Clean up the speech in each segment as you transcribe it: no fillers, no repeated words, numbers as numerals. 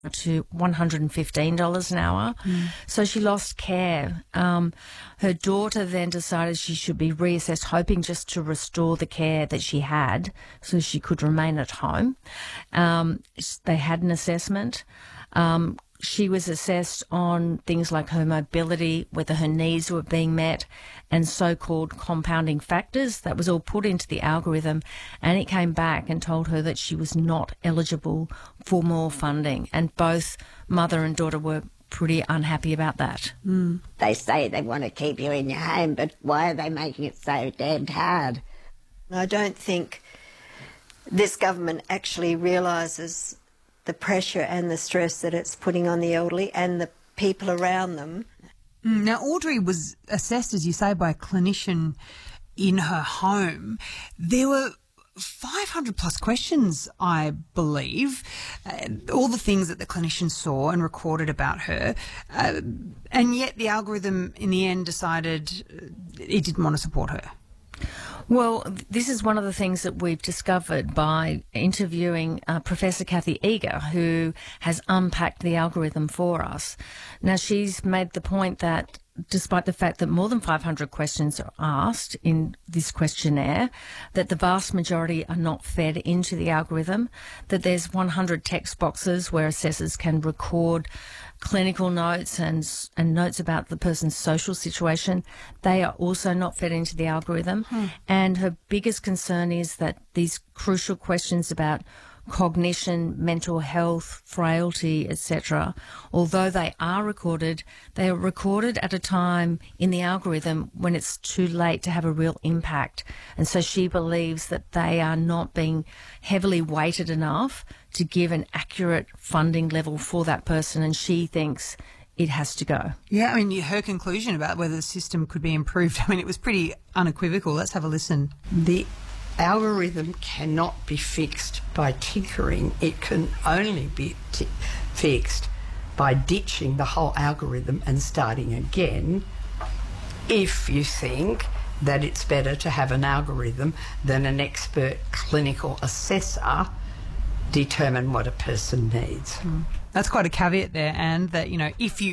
to $115 an hour. So she lost care. Her daughter then decided she should be reassessed, hoping just to restore the care that she had so she could remain at home. They had an assessment. She was assessed on things like her mobility, whether her needs were being met, and so-called compounding factors. That was all put into the algorithm, and it came back and told her that she was not eligible for more funding. And both mother and daughter were pretty unhappy about that. They say they want to keep you in your home, but why are they making it so damned hard? I don't think this government actually realises the pressure and the stress that it's putting on the elderly and the people around them. Now, Audrey was assessed, as you say, by a clinician in her home. There were 500 plus questions, I believe, all the things that the clinician saw and recorded about her, and yet the algorithm in the end decided it didn't want to support her. Well, this is one of the things that we've discovered by interviewing Professor Kathy Eager, who has unpacked the algorithm for us. Now, she's made the point that despite the fact that more than 500 questions are asked in this questionnaire, that the vast majority are not fed into the algorithm, that there's 100 text boxes where assessors can record clinical notes and notes about the person's social situation. They are also not fed into the algorithm. And her biggest concern is that these crucial questions about cognition, mental health, frailty, etc., although they are recorded at a time in the algorithm when it's too late to have a real impact. And so she believes that they are not being heavily weighted enough to give an accurate funding level for that person, and she thinks it has to go. Yeah, I mean, her conclusion about whether the system could be improved, I mean, it was pretty unequivocal. Let's have a listen. The algorithm cannot be fixed by tinkering. It can only be fixed by ditching the whole algorithm and starting again if you think that it's better to have an algorithm than an expert clinical assessor determine what a person needs. That's quite a caveat there, and that, you know, if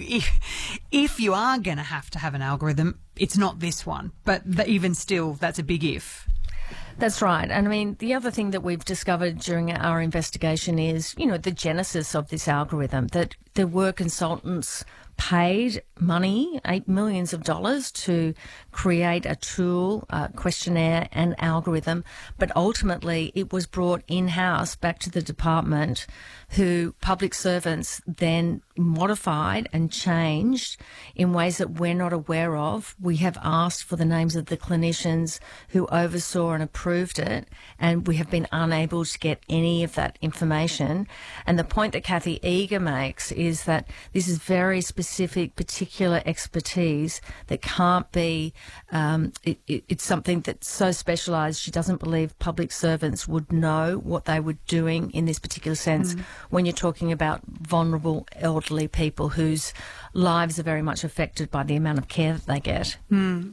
you are going to have an algorithm, it's not this one. But even still, that's a big if. That's right. And I mean, the other thing that we've discovered during our investigation is, you know, the genesis of this algorithm, that there were consultants paid money, millions of dollars, to create a tool, questionnaire and algorithm, but ultimately it was brought in-house back to the department, who public servants then modified and changed in ways that we're not aware of. We have asked for the names of the clinicians who oversaw and approved it, and we have been unable to get any of that information. And the point that Kathy Eager makes is that this is very specific, particular expertise that can't be, it's something that's so specialised. She doesn't believe public servants would know what they were doing in this particular sense when you're talking about vulnerable elderly people whose lives are very much affected by the amount of care that they get. And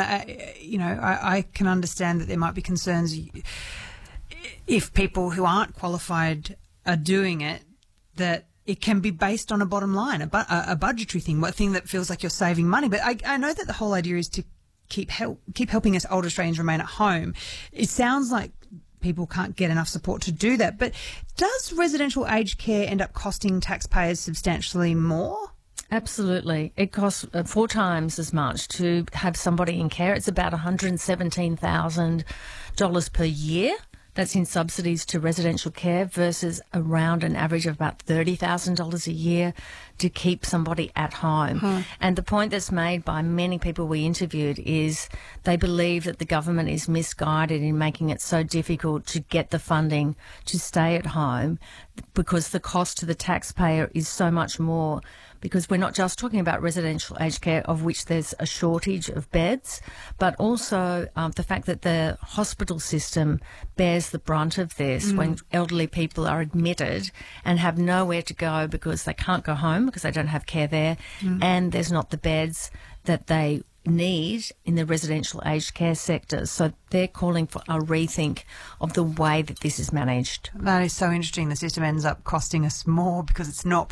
I can understand that there might be concerns if people who aren't qualified are doing it, that it can be based on a bottom line, a budgetary thing, a thing that feels like you're saving money. But I know that the whole idea is to keep helping us older Australians remain at home. It sounds like people can't get enough support to do that. But does residential aged care end up costing taxpayers substantially more? Absolutely. It costs 4 times as much to have somebody in care. It's about $117,000 per year. That's in subsidies to residential care versus around an average of about $30,000 a year to keep somebody at home. And the point that's made by many people we interviewed is they believe that the government is misguided in making it so difficult to get the funding to stay at home, because the cost to the taxpayer is so much more. Because we're not just talking about residential aged care, of which there's a shortage of beds, but also the fact that the hospital system bears the brunt of this when elderly people are admitted and have nowhere to go because they can't go home because they don't have care there, and there's not the beds that they need in the residential aged care sector. So they're calling for a rethink of the way that this is managed. That is so interesting. The system ends up costing us more because it's not